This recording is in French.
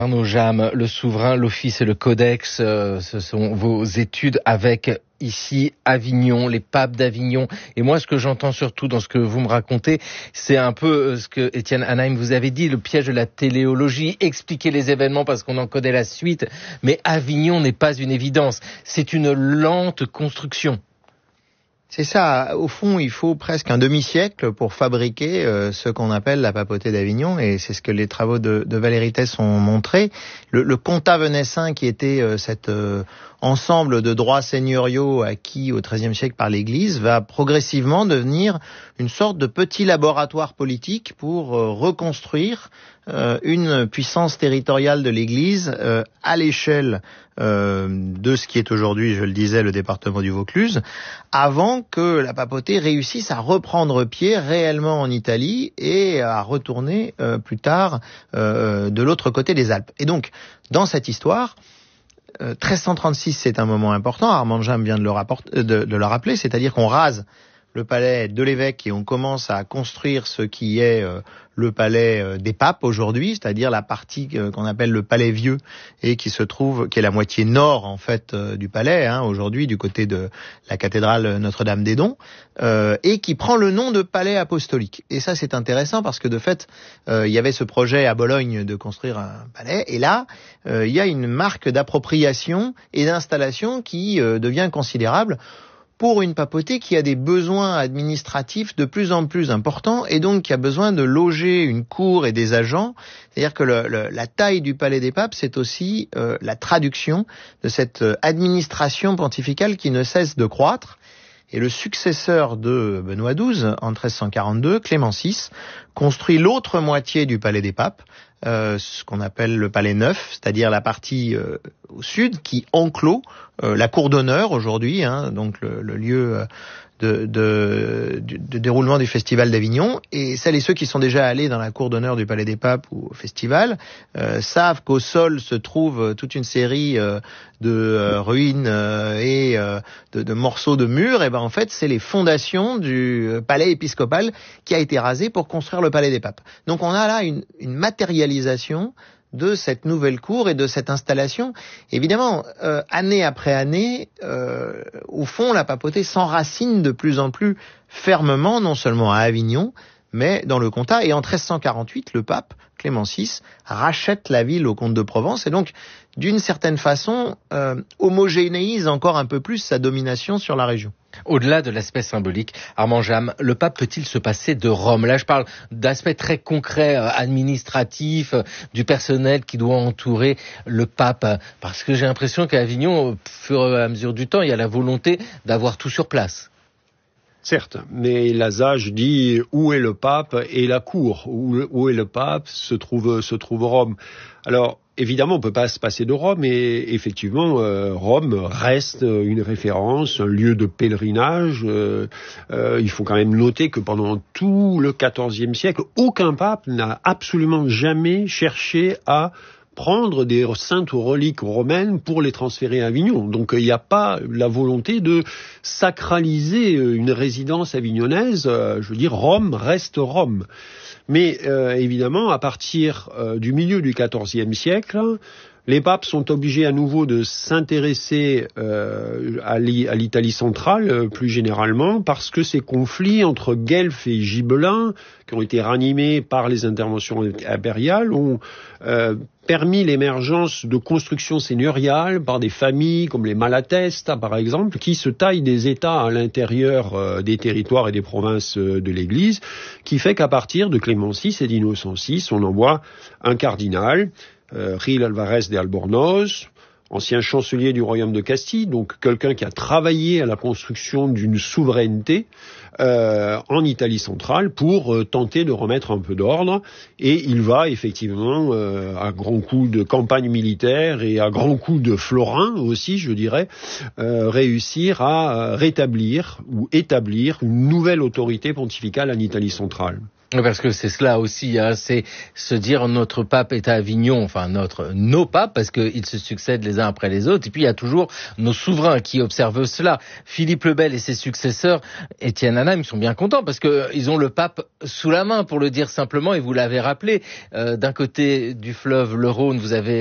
Arnaud Jam, le souverain, l'office et le codex, ce sont vos études avec ici Avignon, les papes d'Avignon. Et moi, ce que j'entends surtout dans ce que vous me racontez, c'est un peu ce que Étienne Hanheim vous avait dit, le piège de la téléologie, expliquer les événements parce qu'on en connaît la suite. Mais Avignon n'est pas une évidence, c'est une lente construction. C'est ça. Au fond, il faut presque un demi-siècle pour fabriquer ce qu'on appelle la papauté d'Avignon, et c'est ce que les travaux de Valérie Thès ont montré. Le comtat venessin, qui était cet ensemble de droits seigneuriaux acquis au XIIIe siècle par l'Église, va progressivement devenir une sorte de petit laboratoire politique pour reconstruire une puissance territoriale de l'Église à l'échelle de ce qui est aujourd'hui, je le disais, le département du Vaucluse, avant que la papauté réussisse à reprendre pied réellement en Italie et à retourner plus tard de l'autre côté des Alpes. Et donc, dans cette histoire, 1336, c'est un moment important. Armand Jam vient de le rappeler, c'est-à-dire qu'on rase le palais de l'évêque et on commence à construire ce qui est le palais des papes aujourd'hui, c'est-à-dire la partie qu'on appelle le palais vieux et qui est la moitié nord en fait du palais aujourd'hui du côté de la cathédrale Notre-Dame des Dons, et qui prend le nom de palais apostolique. Et ça c'est intéressant parce que de fait il y avait ce projet à Bologne de construire un palais, et là il y a une marque d'appropriation et d'installation qui devient considérable pour une papauté qui a des besoins administratifs de plus en plus importants et donc qui a besoin de loger une cour et des agents. C'est-à-dire que la taille du palais des papes, c'est aussi la traduction de cette administration pontificale qui ne cesse de croître. Et le successeur de Benoît XII, en 1342, Clément VI, construit l'autre moitié du palais des papes, ce qu'on appelle le palais neuf, c'est-à-dire la partie au sud qui enclôt la cour d'honneur aujourd'hui, donc le lieu de déroulement du festival d'Avignon. Et celles et ceux qui sont déjà allés dans la cour d'honneur du Palais des Papes ou au festival savent qu'au sol se trouve toute une série de ruines et de morceaux de murs. Et ben en fait, c'est les fondations du palais épiscopal qui a été rasé pour construire le Palais des Papes. Donc on a là une matérialisation de cette nouvelle cour et de cette installation. Évidemment, année après année, au fond, la papauté s'enracine de plus en plus fermement, non seulement à Avignon, mais dans le comtat. Et en 1348, le pape, Clément VI, rachète la ville au comte de Provence et donc, d'une certaine façon, homogénéise encore un peu plus sa domination sur la région. Au-delà de l'aspect symbolique, Armand Jam, le pape peut-il se passer de Rome? Là, je parle d'aspects très concrets, administratifs, du personnel qui doit entourer le pape. Parce que j'ai l'impression qu'à Avignon, au fur et à mesure du temps, il y a la volonté d'avoir tout sur place. Certes, mais l'adage dit où est le pape et la cour, où est le pape se trouve Rome. Alors évidemment, on peut pas se passer de Rome, et effectivement, Rome reste une référence, un lieu de pèlerinage. Il faut quand même noter que pendant tout le XIVe siècle, aucun pape n'a absolument jamais cherché à prendre des saintes reliques romaines pour les transférer à Avignon. Donc il n'y a pas la volonté de sacraliser une résidence avignonnaise. Je veux dire, Rome reste Rome. Mais évidemment, à partir du milieu du XIVe siècle, les papes sont obligés à nouveau de s'intéresser à l'Italie centrale, plus généralement, parce que ces conflits entre guelfes et gibelins, qui ont été ranimés par les interventions impériales, ont permis l'émergence de constructions seigneuriales par des familles comme les Malatesta, par exemple, qui se taillent des États à l'intérieur des territoires et des provinces de l'Église, qui fait qu'à partir de Clément VI et d'Innocent VI, on envoie un cardinal, Gil Alvarez de Albornoz, ancien chancelier du royaume de Castille, donc quelqu'un qui a travaillé à la construction d'une souveraineté en Italie centrale pour tenter de remettre un peu d'ordre. Et il va effectivement, à grands coups de campagne militaire et à grands coups de florins aussi, je dirais, réussir à rétablir ou établir une nouvelle autorité pontificale en Italie centrale. Parce que c'est cela aussi, hein, c'est se dire notre pape est à Avignon, enfin nos papes, parce qu'ils se succèdent les uns après les autres. Et puis il y a toujours nos souverains qui observent cela. Philippe le Bel et ses successeurs, Étienne Hanna, ils sont bien contents parce que ils ont le pape sous la main, pour le dire simplement. Et vous l'avez rappelé, d'un côté du fleuve le Rhône, vous avez